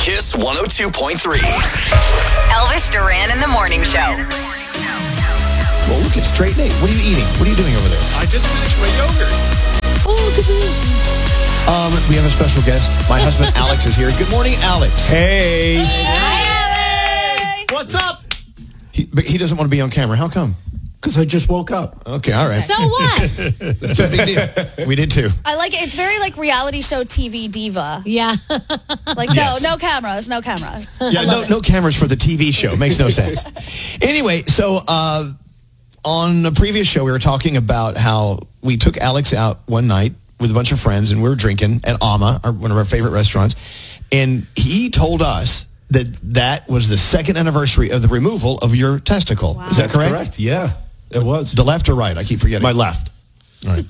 Kiss 102.3. Elvis Duran in the Morning Show. Well, look, it's Straight Nate. What are you eating? What are you doing over there? I just finished my yogurt. Oh, good for you. We have a special guest. My husband, Alex, is here. Good morning, Alex. Hey. What's up? But he doesn't want to be on camera. How come? Because I just woke up. Okay, all right. So what? That's a big deal. We did too. I like it. It's very like reality show TV diva. Yeah. Like, Yes. no cameras, no cameras. Yeah, no cameras for the TV show. Makes no sense. Anyway, so on a previous show, we were talking about how we took Alex out one night with a bunch of friends, and we were drinking at Ama, one of our favorite restaurants, and he told us that was the second anniversary of the removal of your testicle. Wow. Is that correct? Correct, yeah. It was. The left or right? I keep forgetting. My left. All right.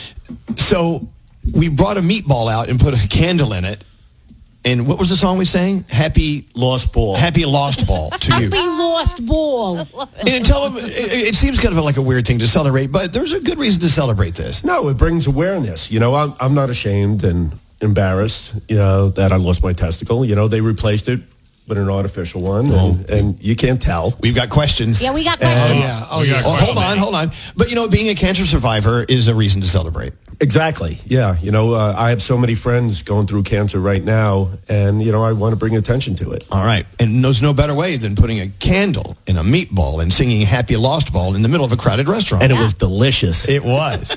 So we brought a meatball out and put a candle in it. And what was the song we sang? Happy Lost Ball. Happy Lost Ball to you. Happy lost ball. And tell them, it seems kind of like a weird thing to celebrate, but there's a good reason to celebrate this. No, it brings awareness. You know, I'm not ashamed and embarrassed, that I lost my testicle. You know, they replaced it with an artificial one, and you can't tell. We've got questions. Yeah, we got questions. Hold on. But, being a cancer survivor is a reason to celebrate. Exactly, yeah. I have so many friends going through cancer right now, and, I want to bring attention to it. All right. And there's no better way than putting a candle in a meatball and singing Happy Lost Ball in the middle of a crowded restaurant. And it was delicious. It was.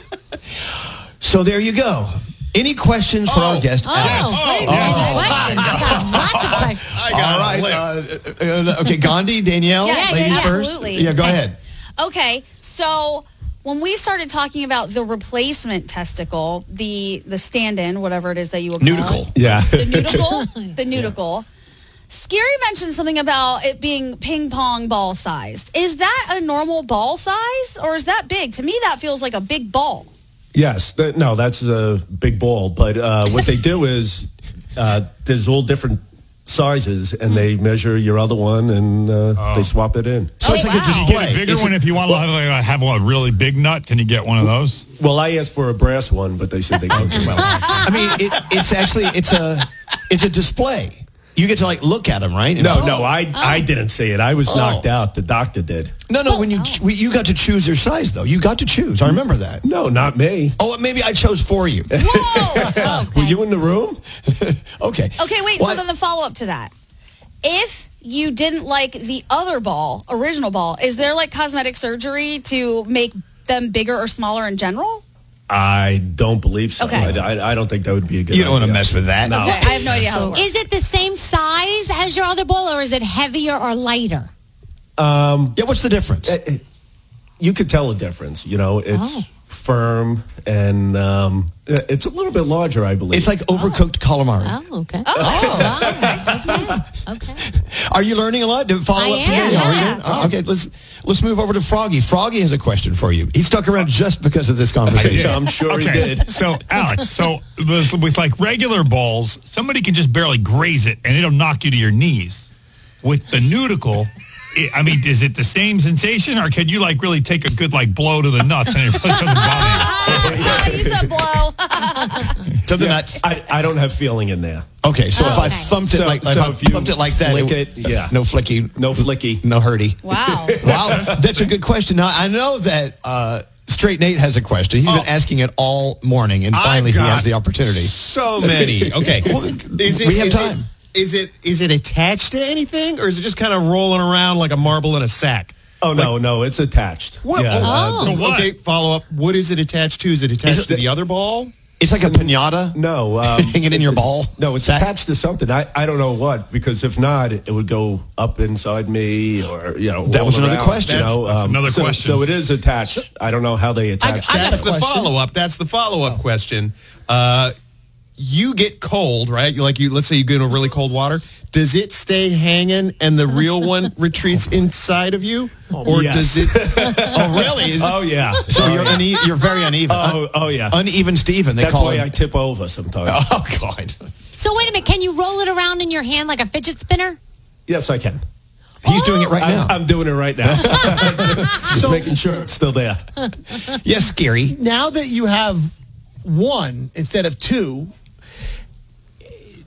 So there you go. Any questions for our guest, Alex? Question. I got lots of questions. I got a list. Okay, Gandhi, Danielle, ladies first. Absolutely. Yeah, go ahead. Okay, so when we started talking about the replacement testicle, the stand-in, whatever it is that you would call Nudicle. it. Yeah. The nudicle? The nudicle. Scary mentioned something about it being ping pong ball sized. Is that a normal ball size, or is that big? To me, that feels like a big ball. Yes. No, that's a big ball. But what they do is there's all different sizes, and they measure your other one, and they swap it in. So it's like a You display. get a bigger one if you want to have a really big nut. Can you get one of those? Well, I asked for a brass one, but they said they couldn't. I mean, it's actually it's a display. You get to look at them, right? No, I didn't say it. I was knocked out. The doctor did. No. When you got to choose your size, though, you got to choose. I remember that. No, not me. Oh, maybe I chose for you. Whoa! Were you in the room? Okay. Okay, wait, Well, so then the follow-up to that. If you didn't like the other ball, original ball, is there cosmetic surgery to make them bigger or smaller in general? I don't believe so. Okay. I don't think that would be a good idea. You don't want to mess with that. No. Okay, I have no idea how it works. Is it the same size as your other ball, or is it heavier or lighter? Yeah, what's the difference? You could tell a difference. It's firm, and it's a little bit larger, I believe. It's like overcooked calamari. Oh, okay. Okay. Are you learning a lot? To follow I up from am, Danielle? Are you yeah. good? Oh, okay, let's move over to Froggy. Froggy has a question for you. He stuck around just because of this conversation. I'm sure he Okay, did. so Alex, with regular balls, somebody can just barely graze it and it'll knock you to your knees. With the nudicle, is it the same sensation, or can you really take a good blow to the nuts and it really doesn't bother you? You said blow. To the nuts. I don't have feeling in there. Okay, so if I okay. thumped it So if you thumped it like that, flick it, yeah. no flicky, No flicky. no hurty. Wow. Wow, that's a good question. Now I know that Straight Nate has a question. He's been asking it all morning, and finally he has the opportunity. So many. Okay. We have time. Is it attached to anything, or is it just kind of rolling around like a marble in a sack? Oh, no, it's attached. What? Yeah, what? Okay, follow up. What is it attached to? Is it attached to the other ball? It's like a piñata no. hanging in your ball. No, it's attached to something. I don't know what, because if not, it would go up inside me, or That was another question. Another question. So it is attached. I don't know how they attach. That's the follow-up. That's the follow-up question. You get cold, right? Let's say you get in really cold water. Does it stay hanging and the real one retreats inside of you? Or yes. does it... Oh, really? Oh, yeah. So you're very uneven. Oh, yeah. Uneven Steven, they That's call why him. I tip over sometimes. Oh, God. So wait a minute. Can you roll it around in your hand like a fidget spinner? Yes, I can. He's doing it right now. I'm doing it right now. Just making sure it's still there. Yes, Scary. Now that you have one instead of two,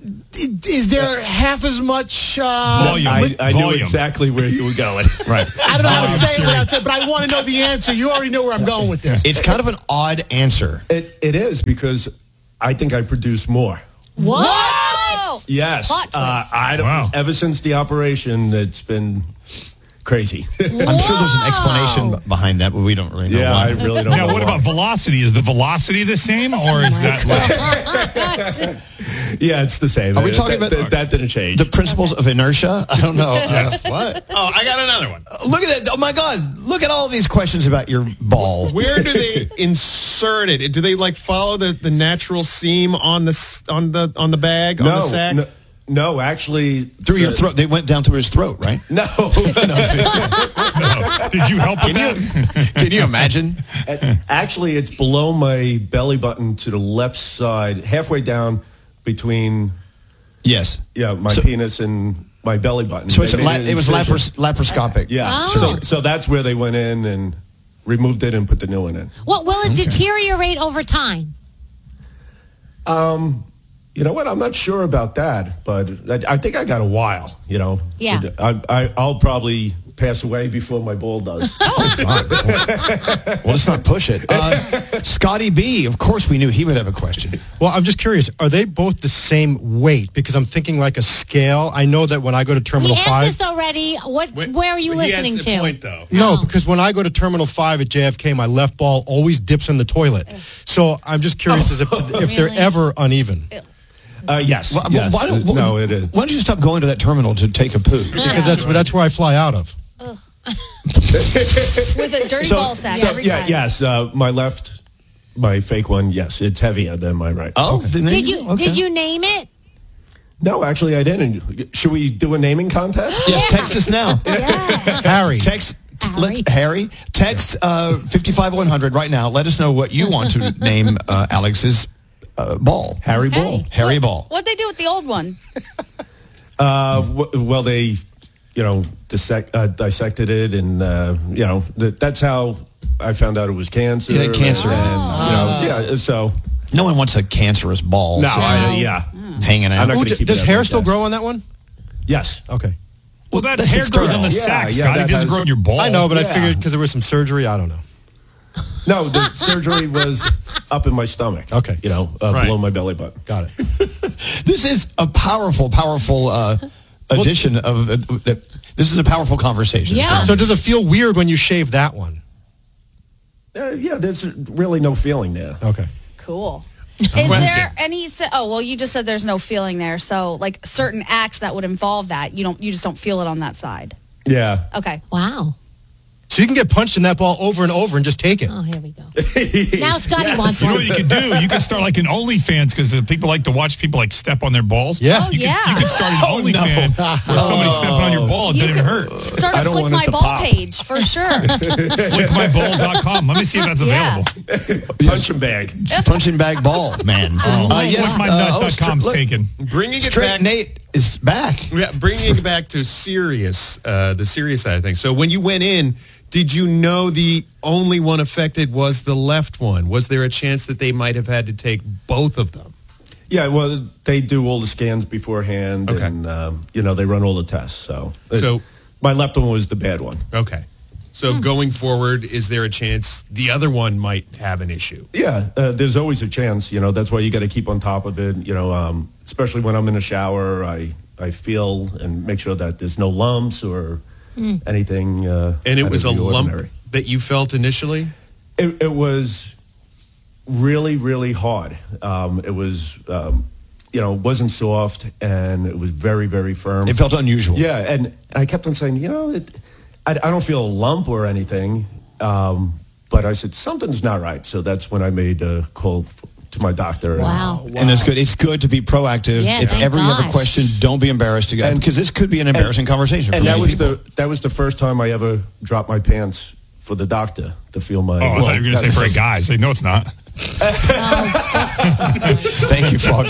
is there half as much? Volume. I knew Volume. exactly where you were going. Right. I don't know how to say it without saying, but I want to know the answer. You already know where I'm going with this. It's kind of an odd answer. It is because I think I produce more. Whoa! Yes. Plot twist. I don't. Wow. Ever since the operation, it's been crazy. I'm sure there's an explanation behind that, but we don't really know yeah, why. I really don't Now, know what why. about velocity? Is the velocity the same, or is that Yeah, it's the same. Are we talking about- that didn't change? The principles of inertia? I don't know. What? Oh, I got another one. Look at that. Oh, my God. Look at all these questions about your ball. Where do they insert it? Do they like follow the natural seam on the bag on the sack? No, actually, Through your throat. They went down through his throat, right? No, no? Did you help with that? Can you imagine? actually, it's below my belly button to the left side, halfway down between Yes. my penis and my belly button. So They made an it was incision. laparoscopic. Yeah. Oh. So that's where they went in and removed it and put the new one in. Well, will it deteriorate over time? You know what? I'm not sure about that, but I think I got a while. You know. Yeah. I'll probably pass away before my ball does. Well, let's not push it. Scotty B, of course we knew he would have a question. Well, I'm just curious. Are they both the same weight? Because I'm thinking like a scale. I know that when I go to We Terminal asked 5. this already. Where are you listening to? Point, though. No, Oh. because when I go to Terminal 5 at JFK, my left ball always dips in the toilet. So I'm just curious as if they're Really? ever uneven. Yes. Well, yes. no, it is. Why don't you stop going to that terminal to take a poo? Because that's where I fly out of. With a dirty ball sack every time. Yes. My fake one. Yes, it's heavier than my right. Oh, Did you name it? No, actually, I didn't. Should we do a naming contest? Yes, text us now. Harry. Text Harry. Harry. Text 55100 right now. Let us know what you want to name Alex's ball. Harry Ball. Harry Ball. What'd they do with the old one? Well, they, dissected it, and that's how I found out it was cancer. You had cancer. So No one wants a cancerous ball no, hanging out. I'm not gonna keep Does it hair like still that. grow on that one? Yes. Okay. Well, that That's hair grows on the external. sack, Yeah, Scotty. that It doesn't has- grow in your ball. I know, but I Yeah. figured because there was some surgery, I don't know. No, the surgery was up in my stomach. Okay. Below my belly button. Got it. This is a powerful addition of. This is a powerful conversation. Yeah. So does it feel weird when you shave that one? There's really no feeling there. Okay. Cool. Is there any? You just said there's no feeling there. So, like certain acts that would involve that, you just don't feel it on that side. Yeah. Okay. Wow. So you can get punched in that ball over and over and just take it. Oh, here we go. Now Scotty wants You know one. what you could do? You could start like an OnlyFans because people like to watch people like step on their balls. Yeah. Oh, yeah. You could start an OnlyFans where somebody's stepping on your ball. It didn't hurt. Start I a don't Flick want it My to Ball pop. page for sure. Flickmyball.com. Let me see if that's Yeah. available. Punching bag. Punching bag ball, man. Flickmynut.com's taken. Bringing it Straight back. Nate is back. Yeah, bringing it back to the serious side of things. So when you went in, did you know the only one affected was the left one? Was there a chance that they might have had to take both of them? Yeah, well, they do all the scans beforehand, Okay. and they run all the tests. So So- my left one was the bad one. Okay. So going forward, is there a chance the other one might have an issue? Yeah, there's always a chance. That's why you got to keep on top of it. Especially when I'm in the shower, I feel and make sure that there's no lumps or anything. And it out was a of the lump ordinary. that you felt initially? It was really, really hard. It was, wasn't soft, and it was very, very firm. It felt unusual. Yeah, and I kept on saying, I don't feel a lump or anything, but I said, something's not right. So that's when I made a call to my doctor. Wow. And it's good. It's good to be proactive. Yeah, if thank ever you have a gosh. question, don't be embarrassed to go because this could be an embarrassing conversation. For And that many was people. that was the first time I ever dropped my pants for the doctor to feel my. Oh, I thought you were going to say for a guy. Say, no, it's not. Thank you, Frog.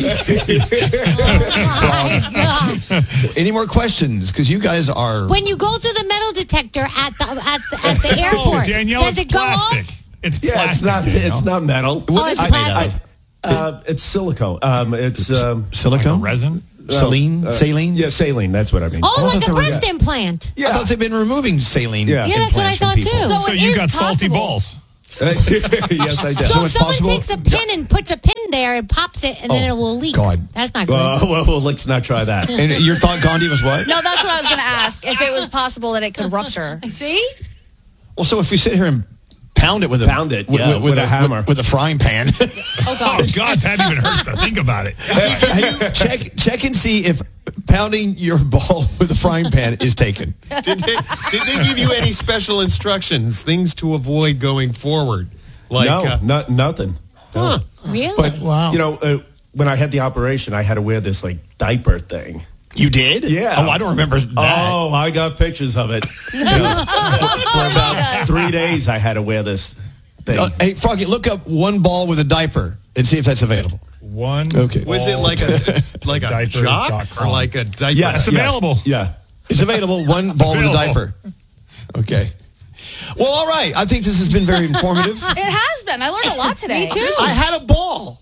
Oh, my God. Any more questions? Because you guys are. When you go through the metal detector at the Oh, airport, Danielle, does it's it go plastic. off? It's Yeah, plastic. it's not metal. Oh, it's I- plastic. It's silicone. It's silicone? Resin? Saline? Yeah, saline. That's what I mean. Oh, like thought a they were- breast implant. I thought they've been removing saline. Yeah. Yeah, that's what I implants from thought people. too. So it you is got salty possible. balls. Yes, I did. So if it's someone possible- takes a pin and puts a pin there and pops it, and then it will leak. God. That's not good. well, let's not try that. And your thought, Gandhi, was what? No, that's what I was going to ask. If it was possible that it could rupture. See? Well, so if we sit here and pound it with a with a hammer. with a frying pan. Oh, God. Oh, God, that even hurts to think about it. check and see if pounding your ball with a frying pan is taken. Did they give you any special instructions, things to avoid going forward? Like, nothing. No. Really? But, wow. When I had the operation, I had to wear this, diaper thing. You did? Yeah. Oh, I don't remember that. Oh, I got pictures of it. For about 3 days, I had to wear this thing. Hey, Froggy, look up one ball with a diaper and see if that's available. One. Okay. was it like a jock or like a diaper? Yes. It's available. Yeah. It's available. One ball with a diaper. Okay. Well, all right. I think this has been very informative. It has been. I learned a lot today. Me too. I had a ball.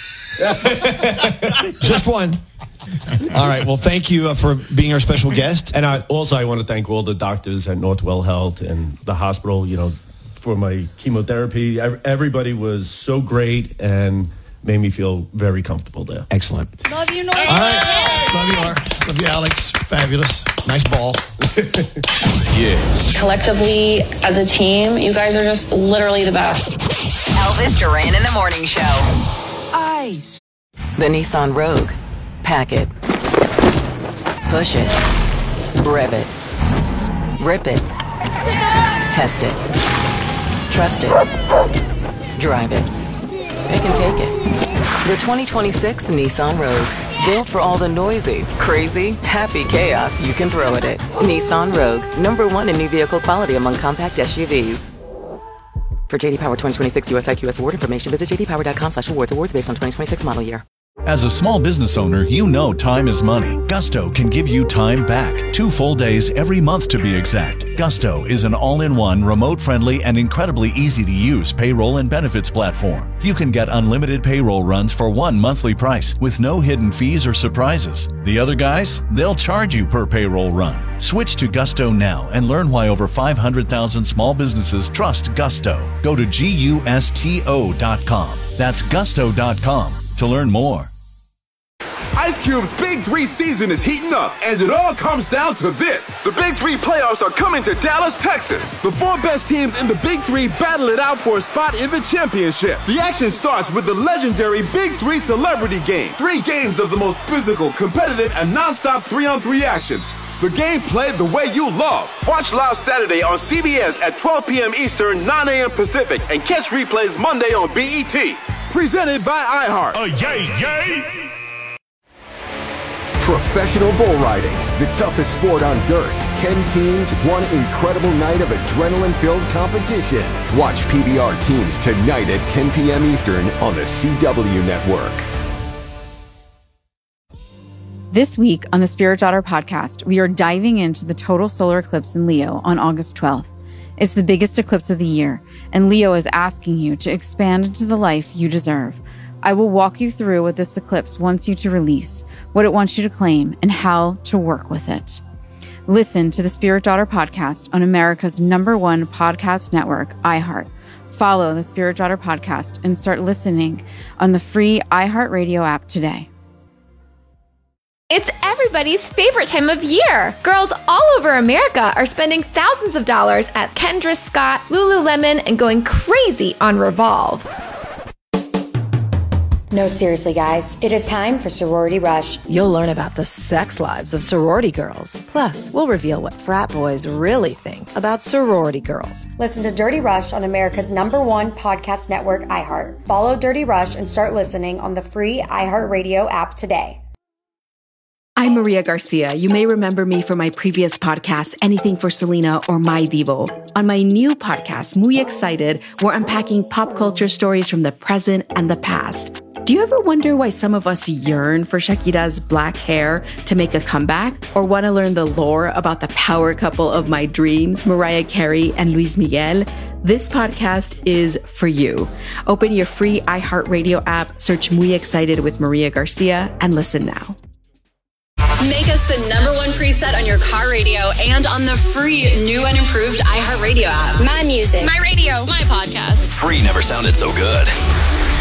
Just one. All right. Well, thank you for being our special guest. And I want to thank all the doctors at Northwell Health and the hospital, for my chemotherapy. Everybody was so great and made me feel very comfortable there. Excellent. Love you, North. All right. Love you, R. Love you, Alex. Fabulous. Nice ball. Collectively, as a team, you guys are just literally the best. Elvis Duran in the Morning Show. Ice. The Nissan Rogue. Pack it. Push it. Rev it. Rip it. Test it. Trust it. Drive it. Pick and take it. The 2026 Nissan Rogue. Built for all the noisy, crazy, happy chaos you can throw at it. Nissan Rogue. #1 in new vehicle quality among compact SUVs. For JD Power 2026 US IQS award information, visit jdpower.com/awards. Awards based on 2026 model year. As a small business owner, you know time is money. Gusto can give you time back. 2 full days every month to be exact. Gusto is an all-in-one, remote-friendly, and incredibly easy-to-use payroll and benefits platform. You can get unlimited payroll runs for one monthly price with no hidden fees or surprises. The other guys, they'll charge you per payroll run. Switch to Gusto now and learn why over 500,000 small businesses trust Gusto. Go to GUSTO.com. That's gusto.com to learn more. Ice Cube's Big 3 season is heating up, and it all comes down to this. The Big 3 playoffs are coming to Dallas, Texas. The 4 best teams in the Big 3 battle it out for a spot in the championship. The action starts with the legendary Big 3 Celebrity Game. 3 games of the most physical, competitive, and non-stop 3-on-3 action. The game played the way you love. Watch live Saturday on CBS at 12 p.m. Eastern, 9 a.m. Pacific, and catch replays Monday on BET. Presented by iHeart. Oh, yay, yay! Professional bull riding, the toughest sport on dirt. 10 teams, one incredible night of adrenaline-filled competition. Watch PBR teams tonight at 10 p.m. Eastern on the CW Network. This week on the Spirit Daughter podcast, we are diving into the total solar eclipse in Leo on August 12th. It's the biggest eclipse of the year, and Leo is asking you to expand into the life you deserve. I will walk you through what this eclipse wants you to release, what it wants you to claim, and how to work with it. Listen to the Spirit Daughter podcast on America's #1 podcast network, iHeart. Follow the Spirit Daughter podcast and start listening on the free iHeartRadio app today. It's everybody's favorite time of year. Girls all over America are spending thousands of dollars at Kendra Scott, Lululemon, and going crazy on Revolve. No, seriously, guys. It is time for Sorority Rush. You'll learn about the sex lives of sorority girls. Plus, we'll reveal what frat boys really think about sorority girls. Listen to Dirty Rush on America's #1 podcast network, iHeart. Follow Dirty Rush and start listening on the free iHeartRadio app today. I'm Maria Garcia. You may remember me from my previous podcast, Anything for Selena or My Divo. On my new podcast, Muy Excited, we're unpacking pop culture stories from the present and the past. Do you ever wonder why some of us yearn for Shakira's black hair to make a comeback? Or want to learn the lore about the power couple of my dreams, Mariah Carey and Luis Miguel? This podcast is for you. Open your free iHeartRadio app, search Muy Excited with Maria Garcia, and listen now. Make us the #1 preset on your car radio and on the free new and improved iHeartRadio app. My music. My radio. My podcast. Free never sounded so good.